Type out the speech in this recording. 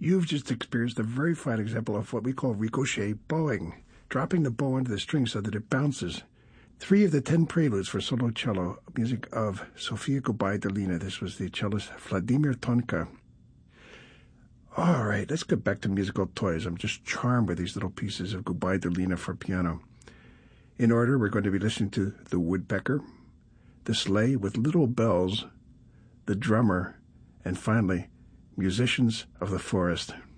You've just experienced a very fine example of what we call ricochet bowing, dropping the bow onto the string so that it bounces. 3 of the 10 preludes for solo cello, music of Sofia Gubaidulina. This was the cellist Vladimir Tonka. All right, let's get back to musical toys. I'm just charmed with these little pieces of Gubaidulina for piano. In order, we're going to be listening to The Woodpecker, The Sleigh with Little Bells, The Drummer, and finally, Musicians of the Forest.